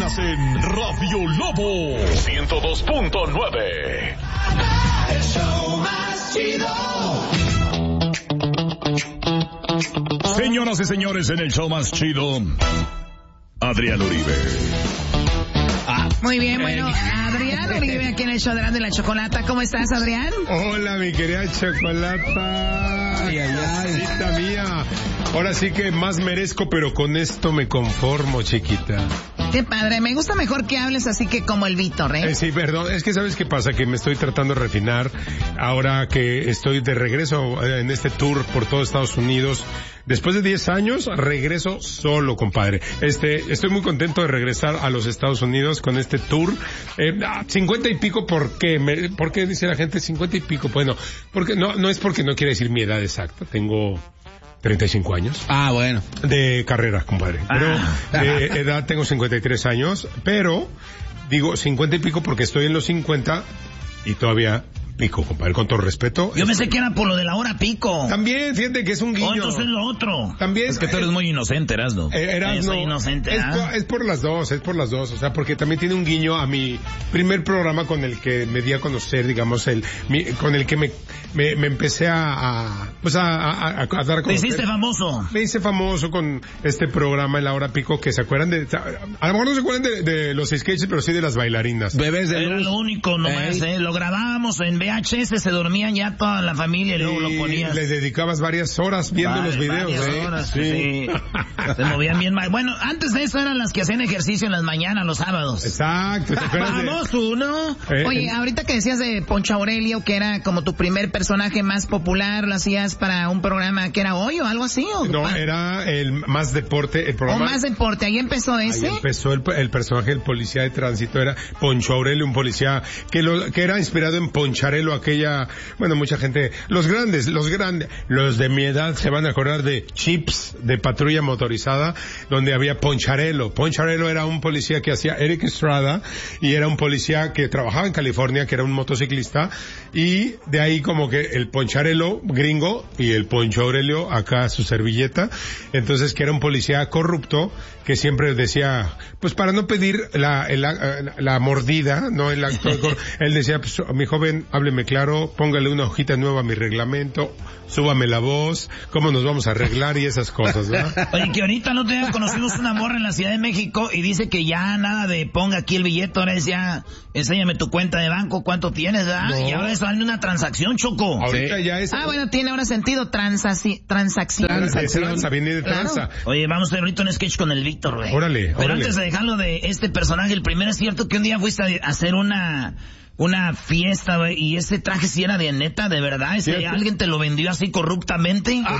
Estás en Radio Lobo 102.9. El show más chido. Señoras y señores, en el show más chido, Adrián Uribe. Muy bien, bueno, Adrián Uribe aquí en el show de la Chocolata. ¿Cómo estás, Adrián? Hola, mi querida Chocolata. Ay, mía. Ahora sí que más merezco, pero con esto me conformo, chiquita. Qué padre, me gusta mejor que hables así que como el Víctor, ¿eh? Sí, perdón, es que ¿sabes qué pasa? Que me estoy tratando de refinar ahora que estoy de regreso en este tour por todo Estados Unidos. Después de 10 años, regreso solo, compadre. Estoy muy contento de regresar a los Estados Unidos con este tour. 50 y pico, ¿por qué? ¿Por qué dice la gente 50 y pico? Bueno, porque no es porque no quiere decir mi edad exacta. Tengo 35 años. Ah, bueno. De carrera, compadre. Pero de edad tengo 53 años, pero digo 50 y pico porque estoy en los 50 y todavía pico, compadre, con todo respeto. Yo pensé que era por lo de la hora pico. También, fíjate que es un guiño. Entonces es lo otro. También. Es que tú eres muy inocente, Erasno. Soy inocente, es por las dos, o sea, porque también tiene un guiño a mi primer programa con el que me di a conocer, digamos, con el que me empecé a dar a conocer. ¿Te hiciste famoso? Me hice famoso con este programa, La Hora Pico, que se acuerdan a lo mejor no se acuerdan de los sketches, pero sí de las bailarinas. Bebés de Era luz. lo único nomás, lo grabábamos en VHS, se dormían ya toda la familia y luego lo ponías. Le dedicabas varias horas viendo los videos. Varias horas, sí. Se movían bien mal. Bueno, antes de eso eran las que hacían ejercicio en las mañanas, los sábados. Exacto. Vamos, uno. Oye, ahorita que decías de Poncho Aurelio, que era como tu primer personaje más popular, ¿lo hacías para un programa que era Hoy o algo así? No, era el Más Deporte, el programa. O Más Deporte, ahí empezó ese. Ahí empezó el personaje del policía de tránsito, era Poncho Aurelio, un policía que era inspirado en Poncharelo, aquella, bueno, mucha gente, los de mi edad se van a acordar de Chips, de Patrulla Motorizada, donde había Poncharelo. Poncharelo era un policía que hacía Eric Estrada, y era un policía que trabajaba en California, que era un motociclista, y de ahí como que el Poncharelo gringo y el Poncho Aurelio acá su servilleta, entonces que era un policía corrupto que siempre decía, pues para no pedir la mordida, no el acto, él decía, pues mi joven, hábleme claro, póngale una hojita nueva a mi reglamento, súbame la voz, cómo nos vamos a arreglar y esas cosas, ¿verdad? Oye, que ahorita no te conocimos una morra en la Ciudad de México y dice que ya nada de ponga aquí el billete, ahora es ya, enséñame tu cuenta de banco, cuánto tienes, ¿verdad? No. Y ahora eso hazme una transacción, Choco. Ahorita sí. Ya es... bueno, tiene ahora sentido, transacción. Transa, viene de tranza. Claro. Oye, vamos a hacer ahorita un sketch con el Víctor, güey. Órale. Pero antes de dejarlo de este personaje, el primero es cierto que un día fuiste a hacer una fiesta, güey, y ese traje sí era de neta, de verdad, alguien te lo vendió así corruptamente. El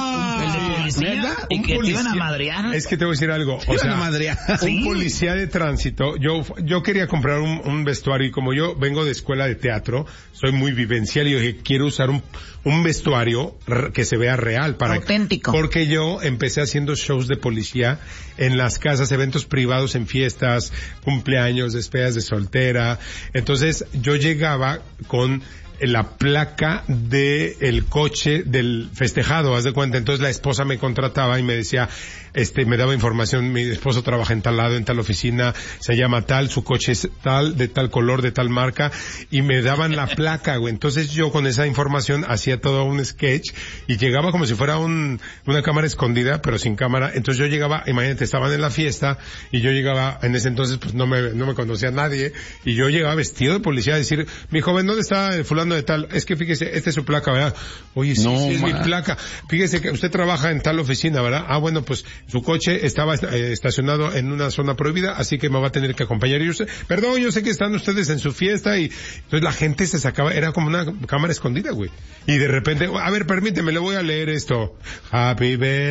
de policía. ¿Neta? Y que te iban a madrear. Es que te voy a decir algo, o sea, un policía de tránsito, yo quería comprar un vestuario y como yo vengo de escuela de teatro, soy muy vivencial y yo dije, quiero usar un vestuario que se vea real para auténtico. Porque yo empecé haciendo shows de policía en las casas, eventos privados, en fiestas, cumpleaños, despedidas de soltera. Entonces yo llegaba con la placa del coche del festejado, haz de cuenta. Entonces la esposa me contrataba y me decía, me daba información, mi esposo trabaja en tal lado, en tal oficina, se llama tal, su coche es tal, de tal color, de tal marca, y me daban la placa, güey. Entonces yo con esa información hacía todo un sketch y llegaba como si fuera una cámara escondida, pero sin cámara. Entonces yo llegaba, imagínate, estaban en la fiesta y yo llegaba, en ese entonces pues no me conocía nadie, y yo llegaba vestido de policía a decir, mi joven, ¿dónde está el fulano de tal? Es que fíjese, esta es su placa, ¿verdad? Oye, sí, es mi placa. Fíjese que usted trabaja en tal oficina, ¿verdad? Ah, bueno, pues su coche estaba estacionado en una zona prohibida, así que me va a tener que acompañar. Y usted, perdón, yo sé que están ustedes en su fiesta, y entonces la gente se sacaba, era como una cámara escondida, güey. Y de repente, a ver, permíteme, le voy a leer esto. Happy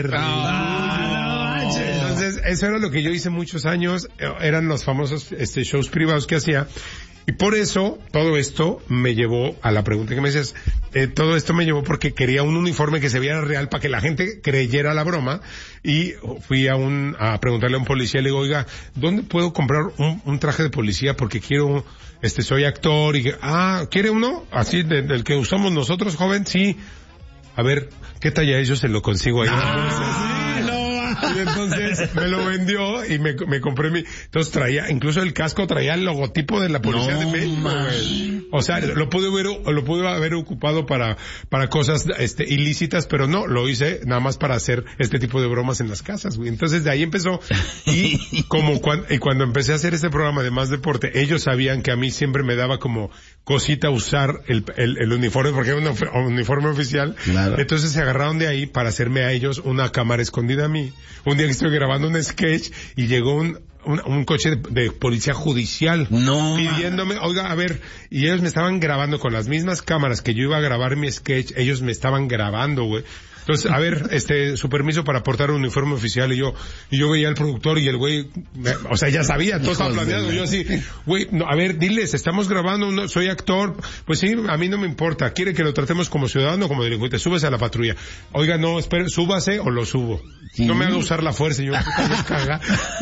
birthday. Entonces, eso era lo que yo hice muchos años, eran los famosos shows privados que hacía. Y por eso, todo esto me llevó a la pregunta que me decías, todo esto me llevó porque quería un uniforme que se viera real para que la gente creyera la broma, y fui a preguntarle a un policía, le digo, oiga, ¿dónde puedo comprar un traje de policía? Porque quiero, soy actor, y ¿quiere uno? Así, del que usamos nosotros, joven, sí. A ver, ¿qué talla es? Yo se lo consigo ahí. Y entonces me lo vendió y me compré entonces traía, incluso el casco traía el logotipo de la Policía de México, güey. O sea, lo pude haber ocupado para cosas, ilícitas, pero no, lo hice nada más para hacer este tipo de bromas en las casas, güey. Entonces de ahí empezó, y cuando empecé a hacer este programa de Más Deporte, ellos sabían que a mí siempre me daba como cosita usar el uniforme, porque era un uniforme oficial. Claro. Entonces se agarraron de ahí para hacerme a ellos una cámara escondida a mí. Un día que estoy grabando un sketch y llegó un coche de policía judicial pidiéndome, oiga, a ver, y ellos me estaban grabando con las mismas cámaras que yo iba a grabar mi sketch, ellos me estaban grabando, güey. Entonces, a ver, su permiso para portar un uniforme oficial, y yo veía al productor y el güey, o sea, ya sabía, todo estaba planeado, yo así, güey, no, a ver, diles, estamos grabando, soy actor, pues sí, a mí no me importa, quiere que lo tratemos como ciudadano o como delincuente, súbese a la patrulla. Oiga, no, espere, súbase o lo subo. No me haga usar la fuerza, y yo, caga.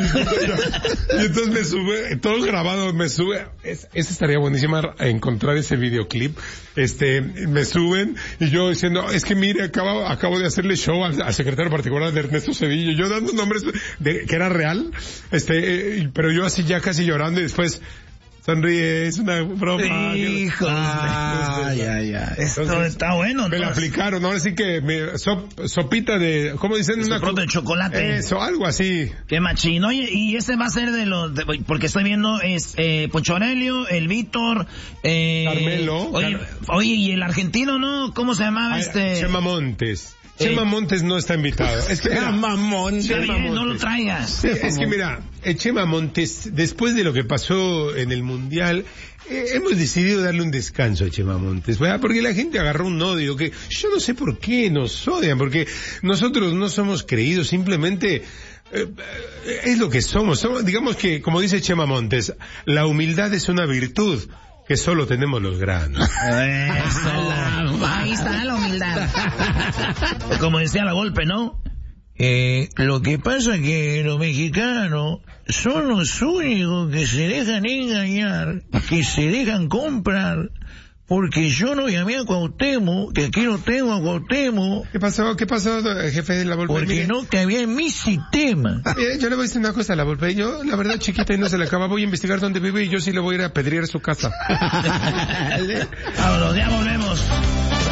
Y entonces me sube, todo grabado, me sube, esa estaría buenísima encontrar ese videoclip, me suben, y yo diciendo, es que mire, acabo de hacerle show al secretario particular de Ernesto Cedillo, yo dando nombres que era real, pero yo así ya casi llorando, y después sonríe, es una broma. Hijo. Ya. Esto está bueno. Me la aplicaron, ahora sí que sopita de, ¿cómo dicen? Sopa de chocolate. Eso, algo así. Qué machín. Oye, y ese va a ser porque estoy viendo Poncho Aurelio, el Víctor, Carmelo. Oye, y el argentino, ¿no? ¿Cómo se llamaba Chema Montes. Chema Montes no está invitado. Es que Chema Montes. No lo traigas. Es que mira, Chema Montes, después de lo que pasó en el Mundial, hemos decidido darle un descanso a Chema Montes, ¿verdad? Porque la gente agarró un odio que yo no sé por qué nos odian, porque nosotros no somos creídos, simplemente es lo que somos. Digamos que, como dice Chema Montes, la humildad es una virtud que solo tenemos los grandes. Ahí está la humildad. Como decía la Golpe, ¿no? Lo que pasa es que los mexicanos son los únicos que se dejan engañar, que se dejan comprar, porque yo no llamé a Cuauhtémoc, que aquí no tengo a Cuauhtémoc. ¿Qué pasó, jefe de la Volpe? Porque no cabía en mi sistema. Yo le voy a decir una cosa a la Volpe. Yo, la verdad, chiquita y no se le acaba, voy a investigar dónde vive y yo sí le voy a ir a apedrear su casa. Vámonos, ya volvemos.